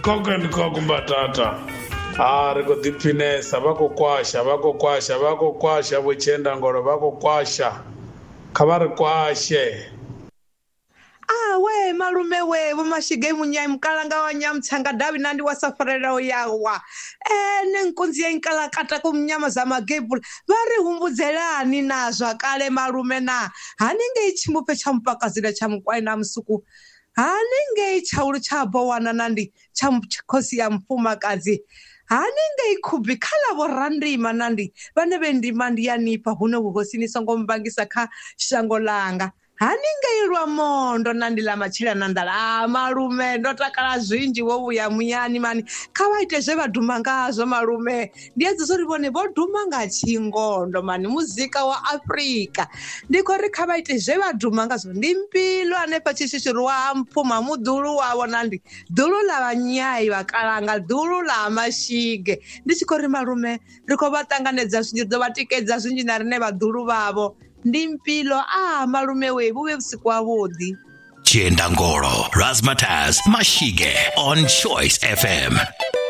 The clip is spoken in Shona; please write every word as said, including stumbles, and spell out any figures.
koke ndikokumbatata ari kudiphinesa vakokwasha vakokwasha vakokwasha vuchenda ngoro vakokwasha khavari kwashe. Ah we malume we vamashige munyai mkalanga wa nyamtsanga davi nandi wasafarela yawa ene nkunzi yenkala kata kumnyama za magebula vari humbudzelani na zvakale malume na haninge ichimupe champakazira chamkwai na msuku haninge ichaulu chabowana nandi chamkosi ya mfumakazi haninge ikhubi khala vorandima nandi vane vendima ndiyanipa huno vuhosiniso ngombangisa kha shango langa haninge ilwa mondo nandi la machila nandala ah malume ndotakala zwinji wovuya muyani mani kawaite zvevadhuma ngazvo malume ndiyedzo sorivone vodhuma ngachingondo mani muzika wa Afrika ndiko rikavaite zvevadhuma ngazvo ndimpilo ane pachishishirwa mpuma mudhulu wavo nandi dhulu la vanyai vakalanga dhulu la mashige ndichikori malume riko vatanganedza zvinji dovatikedza zvinji narine vadhulu vavo ndimpilo ah malume we buve usiku wavodi. Chenda Ngoro, Razzmatazz, Mashige on Choice F M.